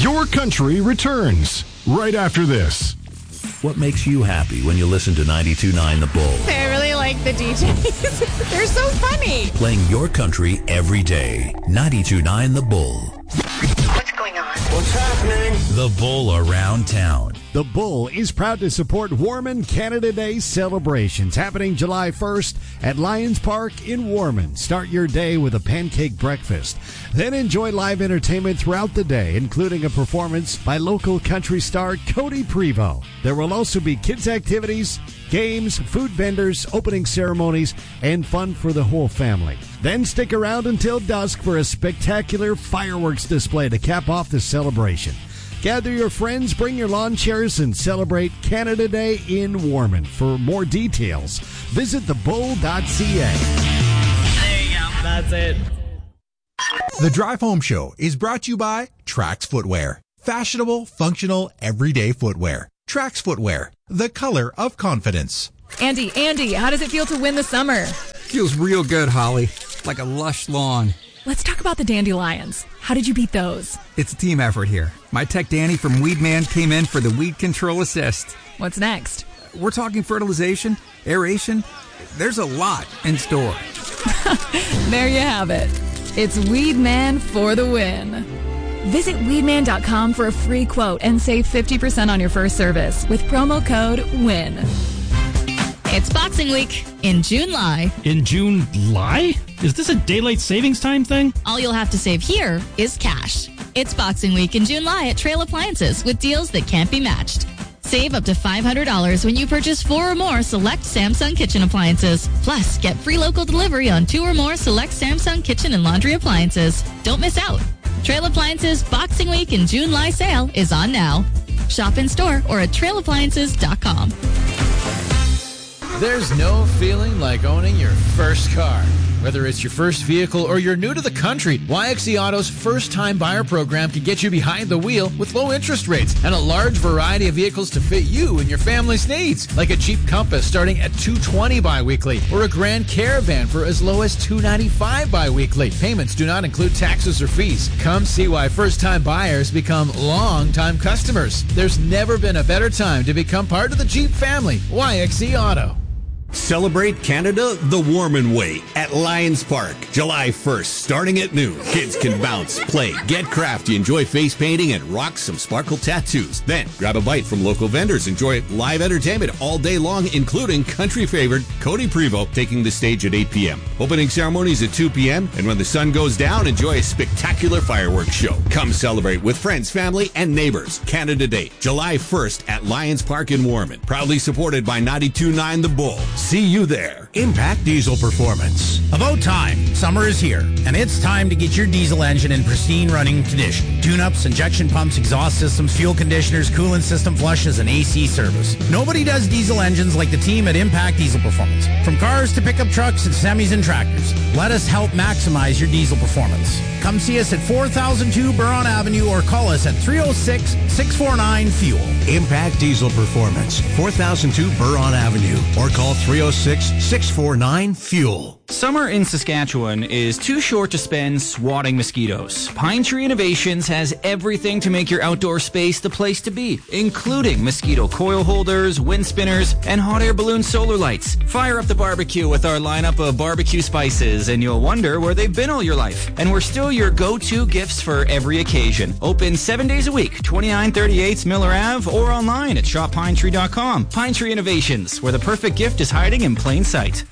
Your Country returns right after this. What makes you happy when you listen to 92.9 The Bull? I really like the DJs. They're so funny. Playing your country every day. 92.9 The Bull. What's going on? What's happening? The Bull around town. The Bull is proud to support Warman Canada Day celebrations happening July 1st at Lions Park in Warman. Start your day with a pancake breakfast. Then enjoy live entertainment throughout the day, including a performance by local country star Cody Prevost. There will also be kids' activities, games, food vendors, opening ceremonies, and fun for the whole family. Then stick around until dusk for a spectacular fireworks display to cap off the celebration. Gather your friends, bring your lawn chairs, and celebrate Canada Day in Warman. For more details, visit thebull.ca. There you go. That's it. The Drive Home Show is brought to you by Trax Footwear. Fashionable, functional, everyday footwear. Trax Footwear, the color of confidence. Andy, how does it feel to win the summer? Feels real good, Holly. Like a lush lawn. Let's talk about the Dandelions. How did you beat those? It's a team effort here. My tech Danny from Weedman came in for the weed control assist. What's next? We're talking fertilization, aeration. There's a lot in store. There you have it. It's Weedman for the win. Visit weedman.com for a free quote and save 50% on your first service with promo code WIN. It's Boxing Week in July. In July? Is this a daylight savings time thing? All you'll have to save here is cash. It's Boxing Week in July at Trail Appliances with deals that can't be matched. Save up to $500 when you purchase 4 or more select Samsung kitchen appliances. Plus, get free local delivery on 2 or more select Samsung kitchen and laundry appliances. Don't miss out. Trail Appliances Boxing Week in July sale is on now. Shop in store or at trailappliances.com. There's no feeling like owning your first car. Whether it's your first vehicle or you're new to the country, YXE Auto's first-time buyer program can get you behind the wheel with low interest rates and a large variety of vehicles to fit you and your family's needs, like a Jeep Compass starting at $220 biweekly or a Grand Caravan for as low as $295 biweekly. Payments do not include taxes or fees. Come see why first-time buyers become long-time customers. There's never been a better time to become part of the Jeep family. YXE Auto. Celebrate Canada the Warman way at Lions Park, July 1st, starting at noon. Kids can bounce, play, get crafty, enjoy face painting, and rock some sparkle tattoos. Then, grab a bite from local vendors. Enjoy live entertainment all day long, including country favorite Cody Prevost taking the stage at 8 p.m. Opening ceremonies at 2 p.m., and when the sun goes down, enjoy a spectacular fireworks show. Come celebrate with friends, family, and neighbors. Canada Day, July 1st at Lions Park in Warman. Proudly supported by 92.9 The Bull. See you there. Impact Diesel Performance. About time. Summer is here, and it's time to get your diesel engine in pristine running condition. Tune-ups, injection pumps, exhaust systems, fuel conditioners, coolant system flushes, and AC service. Nobody does diesel engines like the team at Impact Diesel Performance. From cars to pickup trucks and semis and tractors, let us help maximize your diesel performance. Come see us at 4002 Buron Avenue or call us at 306-649-FUEL. Impact Diesel Performance, 4002 Buron Avenue or call 306-649-FUEL. Summer in Saskatchewan is too short to spend swatting mosquitoes. Pine Tree Innovations has everything to make your outdoor space the place to be, including mosquito coil holders, wind spinners, and hot air balloon solar lights. Fire up the barbecue with our lineup of barbecue spices, and you'll wonder where they've been all your life. And we're still your go-to gifts for every occasion. Open 7 days a week, 2938 Miller Ave, or online at shoppinetree.com. Pine Tree Innovations, where the perfect gift is hiding in plain sight.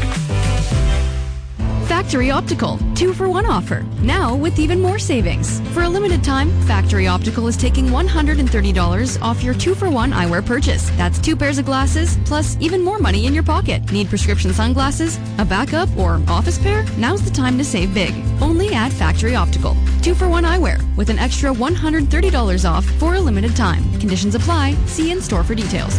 Factory Optical, 2-for-1 offer. Now with even more savings. For a limited time, Factory Optical is taking $130 off your 2-for-1 eyewear purchase. That's 2 pairs of glasses, plus even more money in your pocket. Need prescription sunglasses, a backup, or office pair? Now's the time to save big. Only at Factory Optical. 2-for-1 eyewear with an extra $130 off for a limited time. Conditions apply. See in-store for details.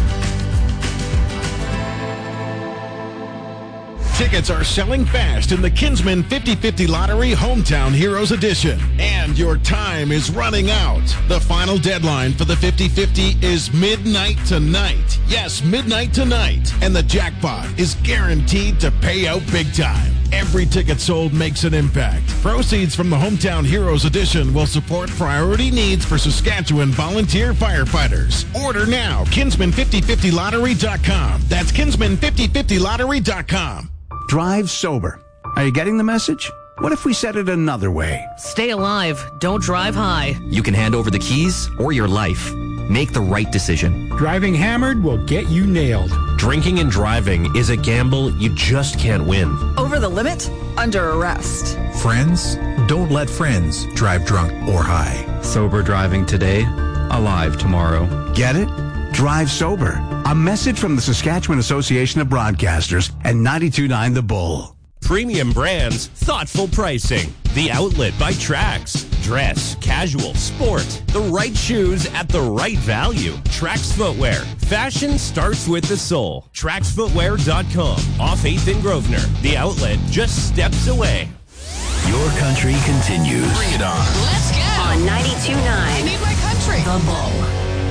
Tickets are selling fast in the Kinsman 50/50 Lottery Hometown Heroes Edition. And your time is running out. The final deadline for the 50/50 is midnight tonight. Yes, midnight tonight. And the jackpot is guaranteed to pay out big time. Every ticket sold makes an impact. Proceeds from the Hometown Heroes Edition will support priority needs for Saskatchewan volunteer firefighters. Order now. Kinsman5050lottery.com. That's Kinsman5050lottery.com. Drive sober. Are you getting the message? What if we said it another way? Stay alive. Don't drive high. You can hand over the keys or your life. Make the right decision. Driving hammered will get you nailed. Drinking and driving is a gamble you just can't win. Over the limit? Under arrest. Friends? Don't let friends drive drunk or high. Sober driving today, alive tomorrow. Get it? Drive sober. A message from the Saskatchewan Association of Broadcasters and 92.9 The Bull. Premium brands, thoughtful pricing. The Outlet by Trax. Dress, casual, sport. The right shoes at the right value. Trax Footwear. Fashion starts with the soul. TraxFootwear.com. Off 8th and Grosvenor. The Outlet just steps away. Your country continues. Bring it on. Let's go. On 92.9. I need my country. The Bull.